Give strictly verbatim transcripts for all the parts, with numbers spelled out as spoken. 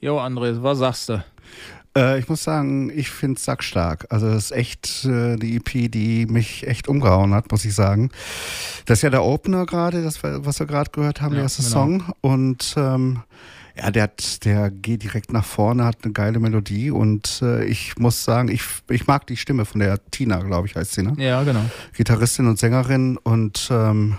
Jo, André, was sagst du? Äh, ich muss sagen, ich finde es sackstark. Also das ist echt äh, die E P, die mich echt umgehauen hat, muss ich sagen. Das ist ja der Opener gerade, das war, was wir gerade gehört haben, Ja, der erste genau. Song. Und ähm, ja, der, hat, der geht direkt nach vorne, hat eine geile Melodie. Und äh, ich muss sagen, ich, ich mag die Stimme von der Tina, glaube ich, heißt sie, ne? Ja, genau. Gitarristin und Sängerin und ähm,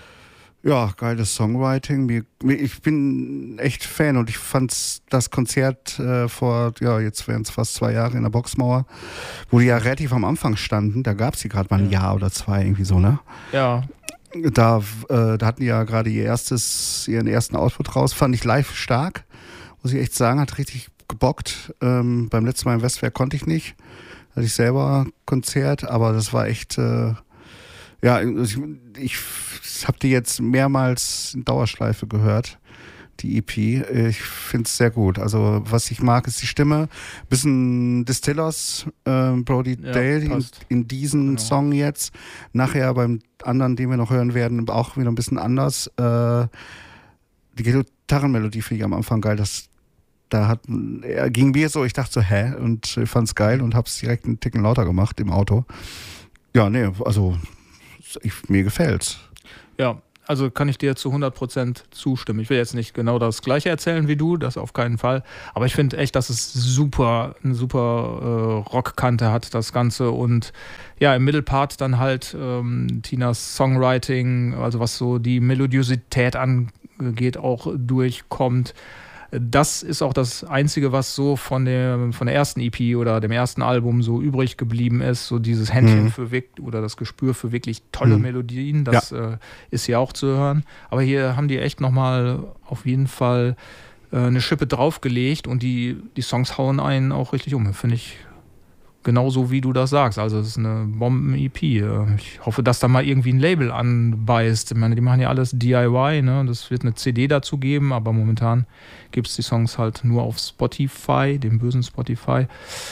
ja, geiles Songwriting. Mir, mir, ich bin echt Fan und ich fand das Konzert äh, vor, ja, jetzt wären es fast zwei Jahre in der Boxmauer, wo die ja relativ am Anfang standen. Da gab es die gerade mal ein Ja. Jahr oder zwei irgendwie so, ne? Ja, Da, äh, da hatten die ja gerade ihr erstes, ihren ersten Output raus. Fand ich live stark, muss ich echt sagen. Hat richtig gebockt. Ähm, beim letzten Mal im Westwerk konnte ich nicht. Hatte ich selber Konzert, aber das war echt... Äh, Ja, ich, ich habe die jetzt mehrmals in Dauerschleife gehört, die E P. Ich finde es sehr gut. Also was ich mag, ist die Stimme. Bisschen Distillers, äh, Brody Ja, Dale in, passt. in diesem Genau. Song jetzt. Nachher beim anderen, den wir noch hören werden, auch wieder ein bisschen anders. Äh, die Gitarrenmelodie finde ich am Anfang geil. Das, da hat, er ging mir so, ich dachte so, hä? Und ich fand es geil und habe es direkt einen Ticken lauter gemacht im Auto. Ja, nee, also... Ich, mir gefällt's. ja, also kann ich dir zu hundert Prozent zustimmen. Ich will jetzt nicht genau das Gleiche erzählen wie du, das auf keinen Fall. Aber ich finde echt, dass es super, eine super äh, Rockkante hat, das Ganze. Und ja, im Mittelpart dann halt ähm, Tinas Songwriting, also was so die Melodiosität angeht, auch durchkommt. Das ist auch das Einzige, was so von der, von der ersten E P oder dem ersten Album so übrig geblieben ist. So dieses Händchen Mhm. für wirklich oder das Gespür für wirklich tolle Mhm. Melodien. Das äh, ist hier auch zu hören. Aber hier haben die echt nochmal auf jeden Fall äh, eine Schippe draufgelegt und die, die Songs hauen einen auch richtig um. Finde ich genauso, wie du das sagst. Also es ist eine Bomben-E P. Ich hoffe, dass da mal irgendwie ein Label anbeißt. Ich meine, die machen ja alles D I Y, ne? Das wird eine C D dazu geben, aber momentan gibt es die Songs halt nur auf Spotify, dem bösen Spotify.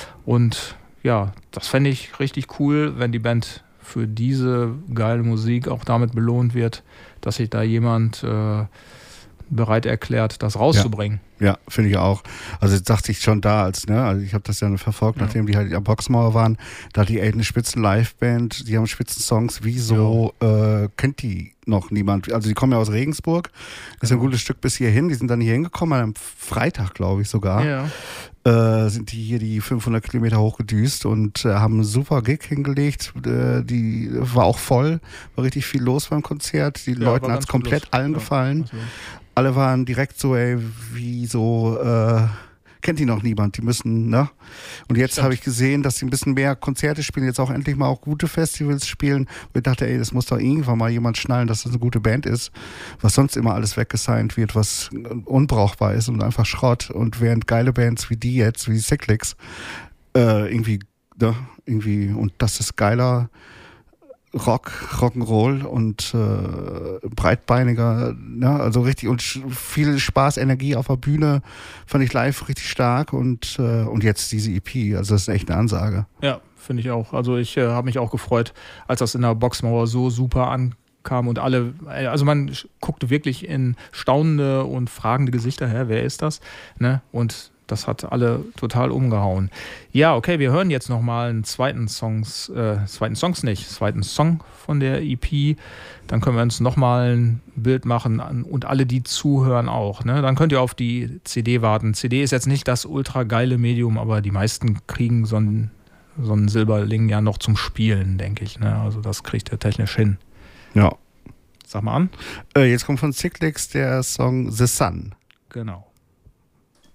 Und ja, das fände ich richtig cool, wenn die Band für diese geile Musik auch damit belohnt wird, dass sich da jemand äh, bereit erklärt, das rauszubringen. Ja, finde ich auch. Also das dachte ich schon da, als, ne, also ich habe das ja verfolgt, Ja. nachdem die halt in der Boxmauer waren, da hat die echt eine spitzen Liveband, die haben spitzen Songs, wieso äh, kennt die noch niemand? Also die kommen ja aus Regensburg, ist Genau. ein gutes Stück bis hierhin, die sind dann hier hingekommen, am Freitag, glaube ich sogar, Ja. äh, sind die hier die fünfhundert Kilometer hochgedüst und äh, haben einen super Gig hingelegt, äh, die war auch voll, war richtig viel los beim Konzert, die Ja, Leuten war hat es ganz komplett gut. allen Ja. gefallen. Also, Alle waren direkt so, ey, wie so, äh, kennt die noch niemand, die müssen, ne? Und jetzt Stimmt. habe ich gesehen, dass sie ein bisschen mehr Konzerte spielen, jetzt auch endlich mal auch gute Festivals spielen. Und ich dachte, ey, das muss doch irgendwann mal jemand schnallen, dass das eine gute Band ist, was sonst immer alles weggesigned wird, was unbrauchbar ist und einfach Schrott. Und während geile Bands wie die jetzt, wie Cyclics, äh, irgendwie, ne, irgendwie, und das ist geiler Rock, Rock'n'Roll und äh, breitbeiniger, ne, also richtig und sch- viel Spaß, Energie auf der Bühne, fand ich live richtig stark und, äh, und jetzt diese E P, also das ist echt eine Ansage. ja, finde ich auch. Also ich äh, habe mich auch gefreut, als das in der Boxmauer so super ankam und alle, äh, also man sch- guckte wirklich in staunende und fragende Gesichter, hä, wer ist das? Ne? Und das hat alle total umgehauen. Ja, okay, wir hören jetzt nochmal einen zweiten Songs, äh, zweiten Songs nicht, zweiten Song von der E P. Dann können wir uns nochmal ein Bild machen an, und alle, die zuhören auch. Ne? Dann könnt ihr auf die C D warten. C D ist jetzt nicht das ultra geile Medium, aber die meisten kriegen so einen, so einen Silberling ja noch zum Spielen, denke ich. Ne? Also das kriegt ihr technisch hin. Ja. Sag mal an. Äh, jetzt kommt von Cyclics der Song The Sun. Genau.